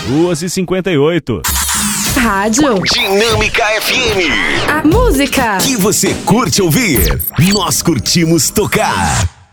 2h58. Rádio Dinâmica FM. A música Que você curte ouvir. Nós curtimos tocar.